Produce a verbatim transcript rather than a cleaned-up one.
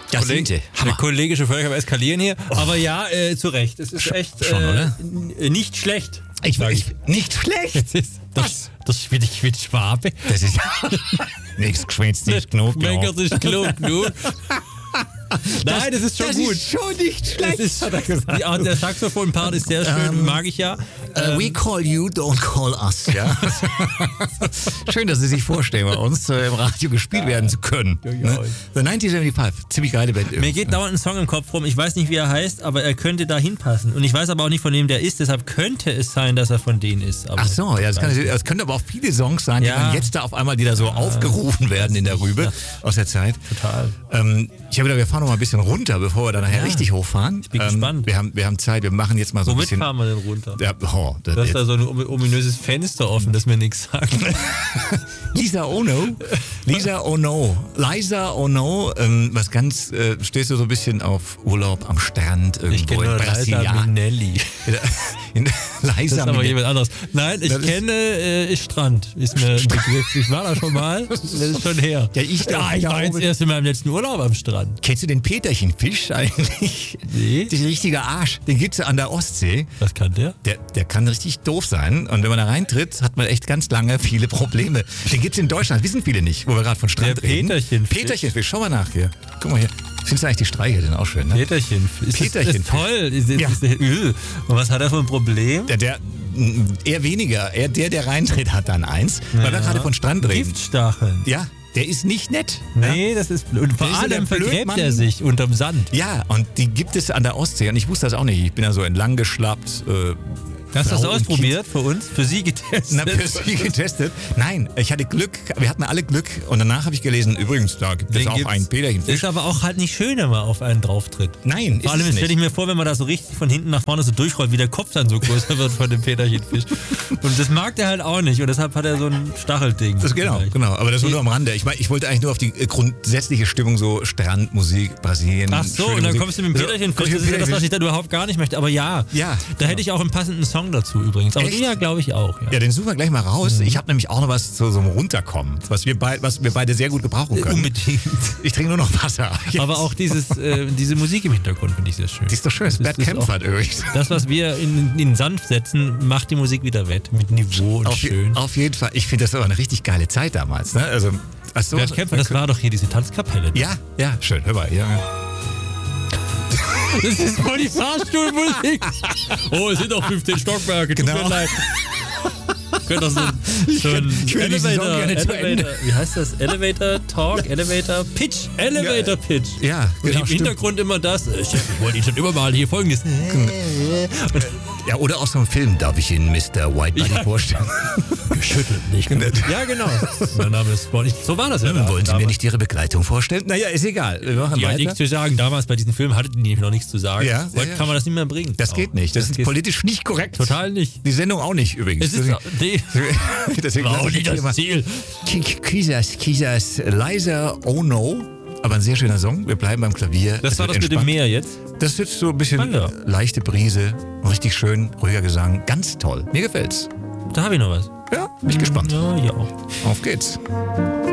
Jahrzehnte. Der kollegische Völker eskalieren hier. Oh. Aber ja, äh, zu Recht. Es ist Sch- echt schon, äh, oder? n- nicht schlecht. Ich, ich, nicht schlecht. Das ist das, das spielt ich mit Schwabe. Das ist nichts geschwätzt, nicht genug. Meckert nicht genug, genug. Nein, das ist schon das gut. Das ist schon nicht schlecht, ist, hat er gesagt. Die Art der Saxophon-Part ist sehr schön, Ähm, mag ich ja. Uh, we call you, don't call us. Ja? Schön, dass Sie sich vorstellen, bei uns äh, im Radio gespielt werden zu können. Ja, ja. Ne? The neunzehnhundertfünfundsiebzig, ziemlich geile Band. Mir geht dauernd ein Song im Kopf rum. Ich weiß nicht, wie er heißt, aber er könnte da hinpassen. Und ich weiß aber auch nicht, von wem der ist. Deshalb könnte es sein, dass er von denen ist. Aber Ach so, ja, das, kann, das können aber auch viele Songs sein, Ja. die dann jetzt da auf einmal, die da so ja. aufgerufen werden in der Rübe Ja. aus der Zeit. Total. Ähm, ich habe gedacht, wir fahren noch mal ein bisschen runter, bevor wir dann nachher Ja. richtig hochfahren. Ich bin ähm, gespannt. Wir haben, wir haben Zeit, wir machen jetzt mal so Womit ein bisschen... fahren wir denn runter? Ja, oh, das, Du hast da so ein ominöses Fenster offen, das mir nichts sagt. Lisa Ono. Lisa Ono. Lisa Ono. Ähm, was ganz, äh, stehst du so ein bisschen auf Urlaub am Strand irgendwo Ich kenne in nur Liza Brasilia. Minnelli. In Das Liza ist aber Minnelli. jemand anderes. Nein, ich Das ist- kenne äh, Strand. Ist mir ein Begriff. Ich war da schon mal. Das ist schon her. Ja, ich ja, ich war jetzt erst in meinem letzten Urlaub am Strand. Kennst du den Peterchenfisch eigentlich? Nee. Das ist ein richtiger Arsch. Den gibt's ja an der Ostsee. Was kann der? Der, der kann richtig doof sein. Und wenn man da reintritt, hat man echt ganz lange viele Probleme. Den gibt's in Deutschland, wissen viele nicht, wo wir gerade von Strand Der reden. Peterchenfisch. Peterchenfisch, schau mal nach hier. Guck mal hier. Findest du eigentlich die Streiche denn auch schön, ne? Peterchen. Ist Peterchenfisch. Das, das ist toll. Ist, ist, Ja. ist, ist, und was hat er für ein Problem? Der, der, m, eher weniger. Er, der, der reintritt, hat dann eins. Weil wir gerade von Strand reden. Giftstacheln. Ja, der ist nicht nett. Nee, das ist blöd. Und vor Der ist so allem der vergräbt Blödmann. er sich unterm Sand. Ja, und die gibt es an der Ostsee. Und ich wusste das auch nicht. Ich bin da so entlang geschlappt. Äh, Hast du das Frau und ausprobiert für uns? Für Sie getestet? Na, für Sie getestet? Nein, ich hatte Glück. Wir hatten alle Glück. Und danach habe ich gelesen, übrigens, da gibt es Den auch gibt's. einen Peterchenfisch. Ist aber auch halt nicht schön, wenn man auf einen drauf tritt. Nein, Vor allem ist es stelle ich nicht. mir vor, wenn man da so richtig von hinten nach vorne so durchrollt, wie der Kopf dann so größer wird von dem Peterchenfisch. Und das mag der halt auch nicht. Und deshalb hat er so ein Stachelding. Das, genau, vielleicht. genau. Aber das war nur am Rande. Ich, mein, ich wollte eigentlich nur auf die äh, grundsätzliche Stimmung, so Strandmusik, Brasilien. Ach so, schöne und dann Musik. kommst du mit dem So, Peterchenfisch. komm ich Das mit ist ja das, was Peterchenfisch. ich da überhaupt gar nicht möchte. Aber ja, Ja, da genau. hätte ich auch einen passenden Song dazu übrigens. Aber Echt? du ja, glaube ich auch. Ja. Ja, den suchen wir gleich mal raus. Ich habe nämlich auch noch was zu so einem Runterkommen, was wir, beid, was wir beide sehr gut gebrauchen können. Unbedingt. Ich trinke nur noch Wasser. Jetzt. Aber auch dieses, äh, diese Musik im Hintergrund finde ich sehr schön. Die ist doch schön. Das Das Bert ist Kempfert auch- übrigens. Das, was wir in, in den Sand setzen, macht die Musik wieder wett. Mit Niveau und Auf, schön. auf jeden Fall. Ich finde das aber eine richtig geile Zeit damals. Ne? Also, ach so, Bert Kämpfer, das war doch hier diese Tanzkapelle. Ja, ja, schön. Hör mal. Ja. Das ist voll die Fahrstuhlmusik. Oh, es sind doch fünfzehn Stockwerke. Tut Genau. mir leid. Könnt doch so ein, so ein ich will diesen Song gerne zu Ende. wie heißt das? Elevator Talk, Elevator Pitch, Elevator Pitch. Ja, Und genau, im stimmt. Hintergrund immer das. äh, Chef, ich wollte Ihnen schon immer mal hier folgendes. Ja, oder aus so einem Film darf ich Ihnen Mister Whitebody Ja. vorstellen. Geschüttelt, nicht gut. Ja, genau. Mein Name ist Bonnie. So war das ja. Wollen Sie mir damals. nicht Ihre Begleitung vorstellen? Naja, ist egal. Wir machen Die hat weiter. nichts zu sagen. Damals bei diesem Film hatte die nämlich noch nichts zu sagen. Ja, Heute ja, ja. kann man das nicht mehr bringen. Das geht nicht. Das, ist geht politisch nicht korrekt. total nicht. Die Sendung auch nicht übrigens. Es ist nee, Deswegen war lass auch ich nicht hier das mal- Ziel. Kisas, Kisas, Liza Oh No. Aber ein sehr schöner Song. Wir bleiben beim Klavier. Das Es war wird das mit dem entspannt. Meer jetzt. Das ist jetzt so ein bisschen Ah, ja. äh, leichte Brise. Richtig schön, ruhiger Gesang. Ganz toll. Mir gefällt's. Da habe ich noch was. Ja, bin ich gespannt. Ja, ja auch. Auf geht's.